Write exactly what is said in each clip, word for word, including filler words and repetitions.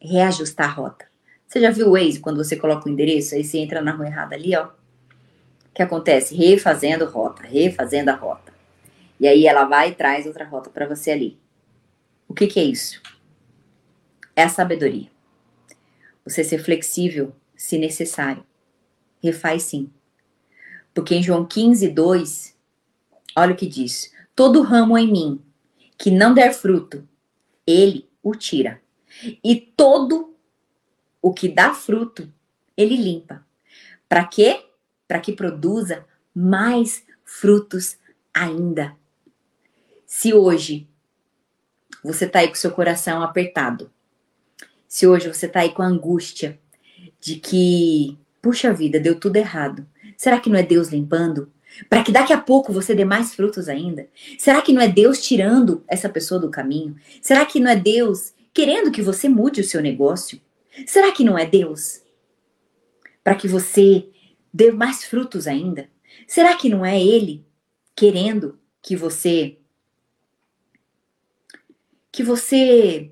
reajustar a rota. Você já viu o Waze, quando você coloca o endereço, aí você entra na rua errada ali, ó. O que acontece? Refazendo rota, refazendo a rota. E aí ela vai e traz outra rota para você ali. O que que é isso? É a sabedoria. Você ser flexível, se necessário. Refaz sim. Porque em João quinze, dois, olha o que diz. Todo ramo em mim que não der fruto, ele o tira. E todo o que dá fruto, ele limpa. Para quê? Para que produza mais frutos ainda. Se hoje você está aí com seu coração apertado, se hoje você está aí com a angústia de que, puxa vida, deu tudo errado, será que não é Deus limpando? Para que daqui a pouco você dê mais frutos ainda? Será que não é Deus tirando essa pessoa do caminho? Será que não é Deus querendo que você mude o seu negócio? Será que não é Deus para que você dê mais frutos ainda? Será que não é Ele querendo que você que você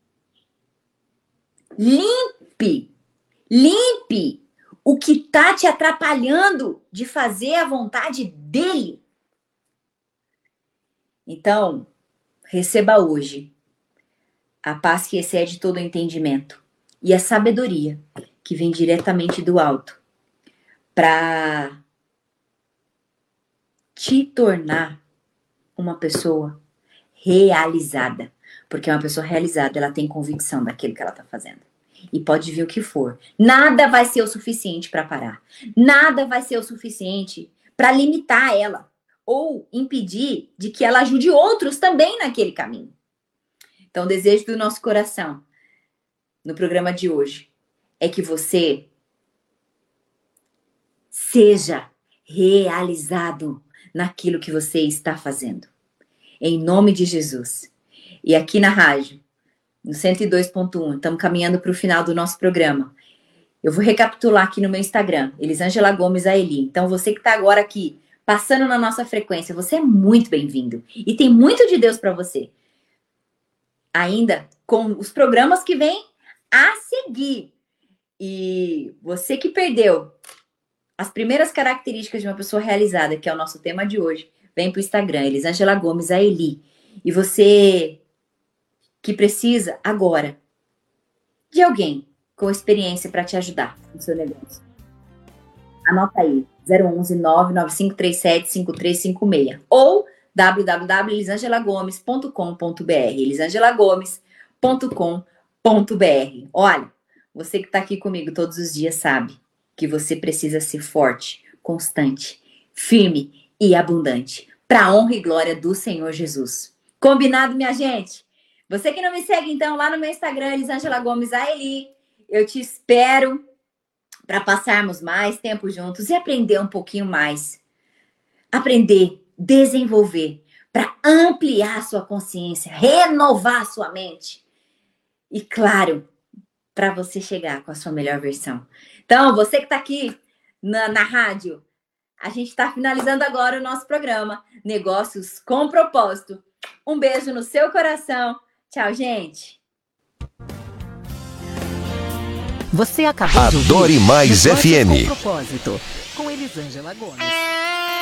limpe, limpe o que está te atrapalhando de fazer a vontade dele? Então, receba hoje a paz que excede todo o entendimento e a sabedoria que vem diretamente do alto para te tornar uma pessoa realizada. Porque uma pessoa realizada, ela tem convicção daquilo que ela está fazendo. E pode vir o que for. Nada vai ser o suficiente para parar. Nada vai ser o suficiente para limitar ela. Ou impedir de que ela ajude outros também naquele caminho. Então, o desejo do nosso coração, no programa de hoje, é que você seja realizado naquilo que você está fazendo. Em nome de Jesus. E aqui na rádio, no cento e dois ponto um, estamos caminhando para o final do nosso programa. Eu vou recapitular aqui no meu Instagram, Elisângela Gomes Aeli. Então, você que está agora aqui, passando na nossa frequência, você é muito bem-vindo. E tem muito de Deus para você. Ainda com os programas que vêm a seguir. E você que perdeu as primeiras características de uma pessoa realizada, que é o nosso tema de hoje, vem para o Instagram, Elisângela Gomes Aeli. E você que precisa agora de alguém com experiência para te ajudar no seu negócio. Anota aí, zero onze nove nove cinco três sete cinco três cinco seis ou w w w ponto elisangela gomes ponto com ponto b r, elisangela gomes ponto com ponto b r. Olha, você que está aqui comigo todos os dias sabe que você precisa ser forte, constante, firme e abundante, para a honra e glória do Senhor Jesus. Combinado, minha gente? Você que não me segue, então, lá no meu Instagram, Elisângela Gomes Aeli, eu te espero para passarmos mais tempo juntos e aprender um pouquinho mais. Aprender, desenvolver, para ampliar a sua consciência, renovar a sua mente. E, claro, para você chegar com a sua melhor versão. Então, você que está aqui na, na rádio, a gente está finalizando agora o nosso programa Negócios com Propósito. Um beijo no seu coração. Tchau, gente. Você acabou de ouvir Adore Mais F M. Com Propósito, com Elisângela Gomes.